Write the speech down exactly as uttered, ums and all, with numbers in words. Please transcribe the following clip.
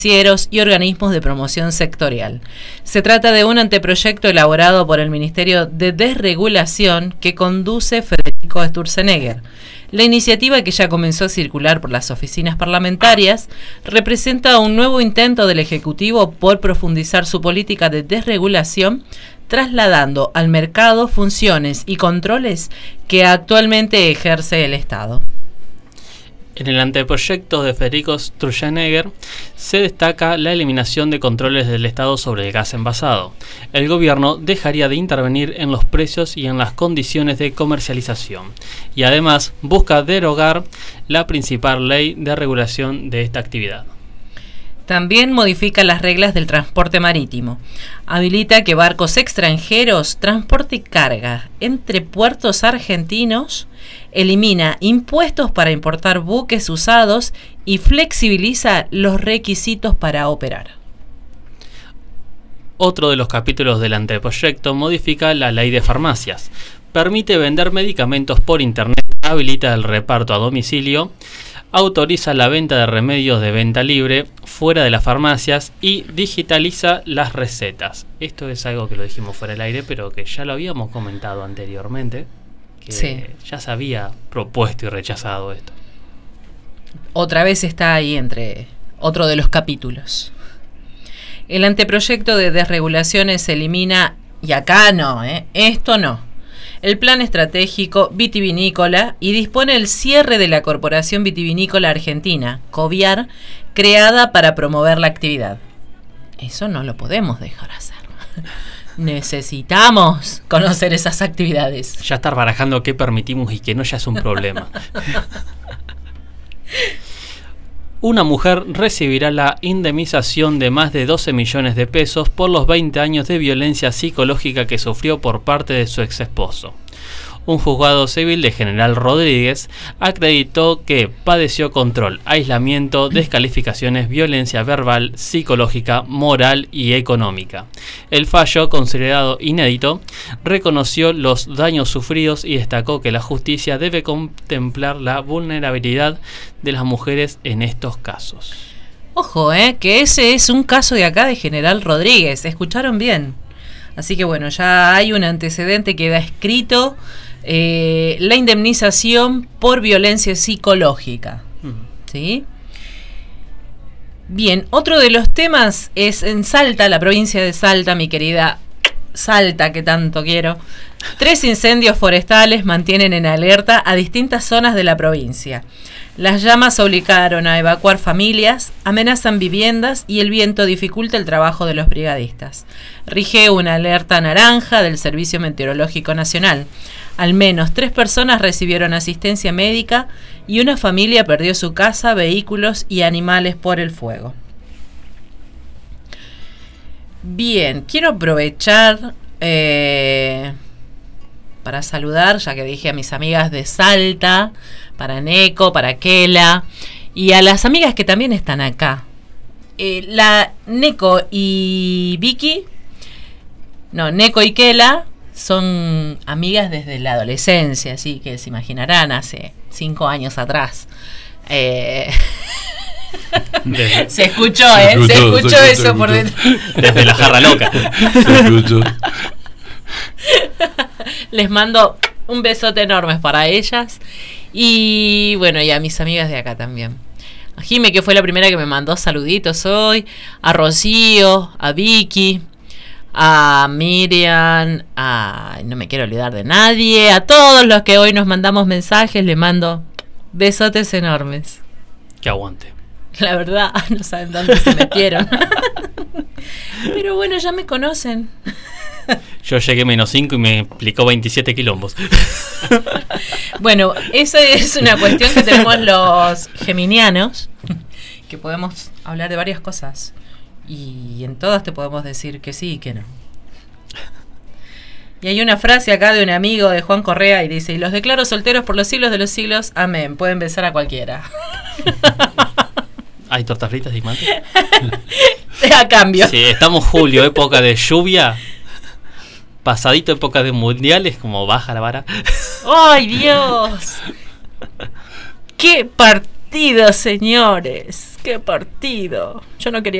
financieros y organismos de promoción sectorial. Se trata de un anteproyecto elaborado por el Ministerio de Desregulación que conduce Federico Sturzenegger. La iniciativa, que ya comenzó a circular por las oficinas parlamentarias, representa un nuevo intento del Ejecutivo por profundizar su política de desregulación, trasladando al mercado funciones y controles que actualmente ejerce el Estado. En el anteproyecto de Federico Sturzenegger se destaca la eliminación de controles del Estado sobre el gas envasado. El gobierno dejaría de intervenir en los precios y en las condiciones de comercialización, y además busca derogar la principal ley de regulación de esta actividad. También modifica las reglas del transporte marítimo. Habilita que barcos extranjeros transporten carga entre puertos argentinos, elimina impuestos para importar buques usados y flexibiliza los requisitos para operar. Otro de los capítulos del anteproyecto modifica la ley de farmacias. Permite vender medicamentos por internet, habilita el reparto a domicilio, autoriza la venta de remedios de venta libre fuera de las farmacias y digitaliza las recetas. Esto es algo que lo dijimos fuera del aire, pero que ya lo habíamos comentado anteriormente, que sí, ya se había propuesto y rechazado esto. Otra vez está ahí entre otro de los capítulos. El anteproyecto de desregulaciones elimina, y acá no, ¿eh? esto no, el plan estratégico vitivinícola y dispone el cierre de la Corporación Vitivinícola Argentina, COVIAR, creada para promover la actividad. Eso no lo podemos dejar hacer. Necesitamos conocer esas actividades. Ya estar barajando qué permitimos y qué no ya es un problema. Una mujer recibirá la indemnización de más de doce millones de pesos por los veinte años de violencia psicológica que sufrió por parte de su ex esposo. Un juzgado civil de General Rodríguez acreditó que padeció control, aislamiento, descalificaciones, violencia verbal, psicológica, moral y económica. El fallo, considerado inédito, reconoció los daños sufridos y destacó que la justicia debe contemplar la vulnerabilidad de las mujeres en estos casos. Ojo, eh, que ese es un caso de acá de General Rodríguez, ¿escucharon bien? Así que bueno, ya hay un antecedente que da escrito eh, la indemnización por violencia psicológica. ¿Sí? Bien, otro de los temas es en Salta, la provincia de Salta, mi querida Salta, que tanto quiero. Tres incendios forestales mantienen en alerta a distintas zonas de la provincia. Las llamas obligaron a evacuar familias, amenazan viviendas y el viento dificulta el trabajo de los brigadistas. Rige una alerta naranja del Servicio Meteorológico Nacional. Al menos tres personas recibieron asistencia médica y una familia perdió su casa, vehículos y animales por el fuego. Bien, quiero aprovechar eh, para saludar, ya que dije a mis amigas de Salta, para Neko, para Kela y a las amigas que también están acá. Eh, la Neko y Vicky, no, Neko y Kela son amigas desde la adolescencia, así que se imaginarán hace cinco años atrás. Eh, desde, se escuchó, ¿eh? Se escuchó, se escuchó, se eso escuchó. Por dentro. Desde la jarra loca. Se escuchó. Les mando un besote enorme para ellas. Y bueno, y a mis amigas de acá también. A Jime, que fue la primera que me mandó saluditos hoy. A Rocío, a Vicky, a Miriam, a... no me quiero olvidar de nadie. A todos los que hoy nos mandamos mensajes, les mando besotes enormes. Que aguante. La verdad, no saben dónde se metieron. Pero bueno, ya me conocen. Yo llegué menos cinco y me explicó veintisiete quilombos. Bueno, esa es una cuestión que tenemos los geminianos, que podemos hablar de varias cosas. Y en todas te podemos decir que sí y que no. Y hay una frase acá de un amigo de Juan Correa y dice: y los declaro solteros por los siglos de los siglos, amén. Pueden besar a cualquiera. ¿Hay tortas fritas y mate? A cambio. Sí, estamos julio, época de lluvia. Pasadito época de mundiales, como baja la vara. ¡Ay, Dios! ¡Qué partido, señores! ¡Qué partido! Yo no quería